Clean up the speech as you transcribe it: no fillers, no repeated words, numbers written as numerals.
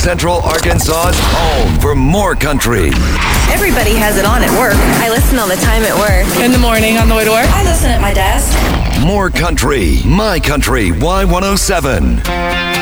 Central Arkansas's home for more country. Everybody has it on at work. I listen all the time at work. In the morning on the way to work. I listen at my desk. More country. My Country Y107.